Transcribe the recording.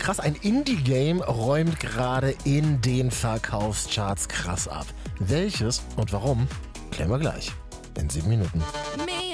krass, ein Indie-Game räumt gerade in den Verkaufscharts krass ab. Welches und warum, klären wir gleich in 7 Minuten.